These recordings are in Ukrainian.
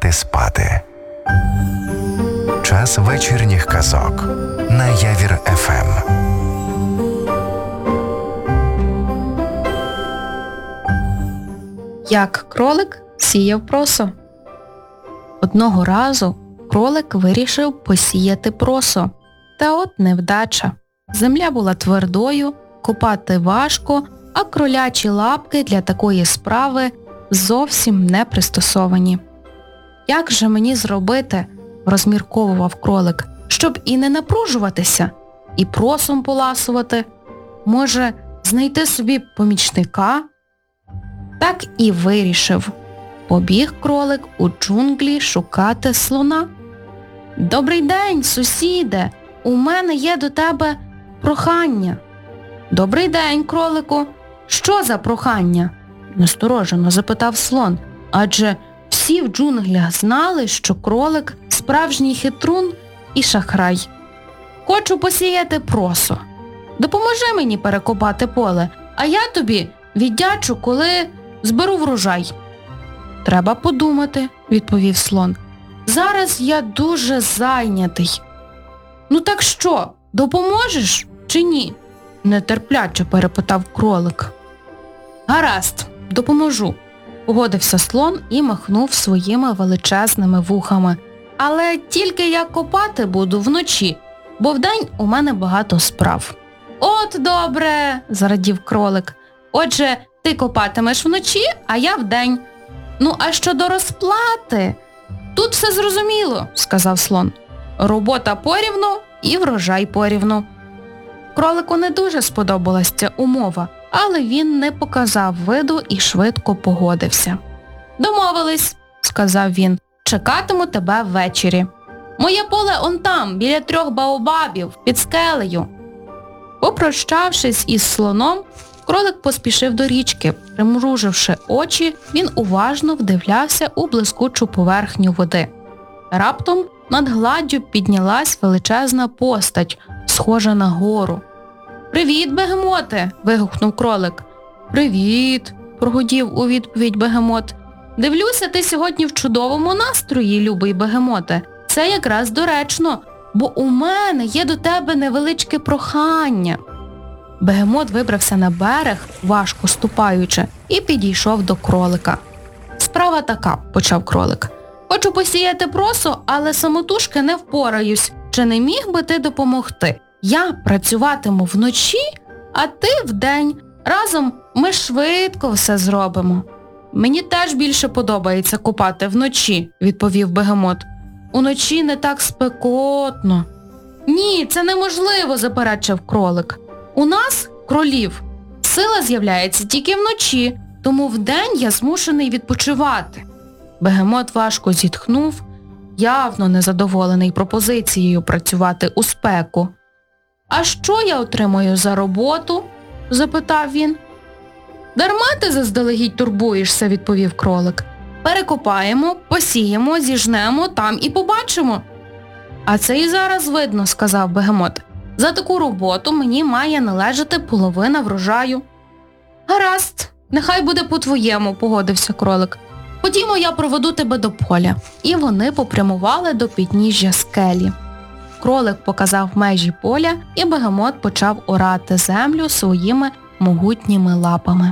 лягати спати. Час вечірніх казок на Явір ФМ. Як кролик сіяв просо. Одного разу кролик вирішив посіяти просо. Та от невдача. Земля була твердою, копати важко, а кролячі лапки для такої справи зовсім не пристосовані. «Як же мені зробити, – розмірковував кролик, – щоб і не напружуватися, і просом поласувати? Може, знайти собі помічника?» Так і вирішив. Побіг кролик у джунглі шукати слона. «Добрий день, сусіде! У мене є до тебе прохання». «Добрий день, кролику! Що за прохання?» – насторожено запитав слон, адже всі в джунглях знали, що кролик – справжній хитрун і шахрай. «Хочу посіяти просо. Допоможи мені перекопати поле, а я тобі віддячу, коли зберу врожай». «Треба подумати», – відповів слон. «Зараз я дуже зайнятий». «Ну так що, допоможеш чи ні?» – нетерпляче перепитав кролик. «Гаразд, допоможу», – погодився слон і махнув своїми величезними вухами. «Але тільки я копати буду вночі, бо вдень у мене багато справ». «От добре», – зарадів кролик. «Отже, ти копатимеш вночі, а я вдень. Ну, а щодо розплати, тут все зрозуміло», – сказав слон. «Робота порівну і врожай порівну». Кролику не дуже сподобалась ця умова, але він не показав виду і швидко погодився. «Домовились», – сказав він, – «чекатиму тебе ввечері. Моє поле он там, біля 3 баобабів, під скелею». Попрощавшись із слоном, кролик поспішив до річки. Примруживши очі, він уважно вдивлявся у блискучу поверхню води. Раптом над гладдю піднялась величезна постать, схожа на гору. «Привіт, бегемоте!» – вигукнув кролик. «Привіт!» – прогудів у відповідь бегемот. «Дивлюся, ти сьогодні в чудовому настрої, любий бегемоте. Це якраз доречно, бо у мене є до тебе невеличке прохання». Бегемот вибрався на берег, важко ступаючи, і підійшов до кролика. «Справа така», – почав кролик. «Хочу посіяти просо, але самотужки не впораюсь. Чи не міг би ти допомогти? Я працюватиму вночі, а ти вдень. Разом ми швидко все зробимо». «Мені теж більше подобається копати вночі», – відповів бегемот. «Уночі не так спекотно». «Ні, це неможливо», – заперечив кролик. «У нас, кролів, сила з'являється тільки вночі, тому вдень я змушений відпочивати». Бегемот важко зітхнув, явно незадоволений пропозицією працювати у спеку. «А що я отримую за роботу?» – запитав він. «Дарма ти заздалегідь турбуєшся», – відповів кролик. «Перекопаємо, посіємо, зіжнемо, там і побачимо». «А це і зараз видно», – сказав бегемот. «За таку роботу мені має належати половина врожаю». «Гаразд, нехай буде по-твоєму», – погодився кролик. «Ходімо, я проведу тебе до поля». І вони попрямували до підніжжя скелі. Кролик показав межі поля, і бегемот почав орати землю своїми могутніми лапами.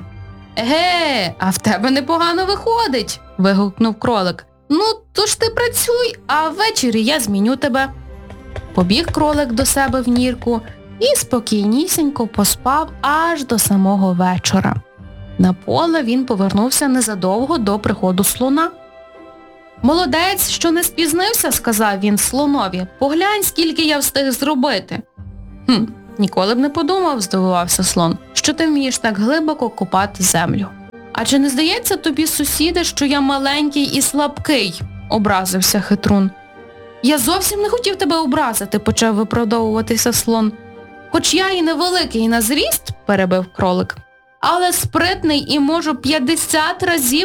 «Еге, а в тебе непогано виходить», – вигукнув кролик. «Ну, то ж ти працюй, а ввечері я зміню тебе». Побіг кролик до себе в нірку і спокійнісінько поспав аж до самого вечора. На поле він повернувся незадовго до приходу слона. «Молодець, що не спізнився», – сказав він слонові. «Поглянь, скільки я встиг зробити». Ніколи б не подумав», – здивувався слон, – «що ти вмієш так глибоко копати землю». «А чи не здається тобі, сусіде, що я маленький і слабкий?» – образився хитрун. «Я зовсім не хотів тебе образити», – почав виправдовуватися слон. «Хоч я і невеликий на зріст», – перебив кролик, «але спритний і можу 50 разів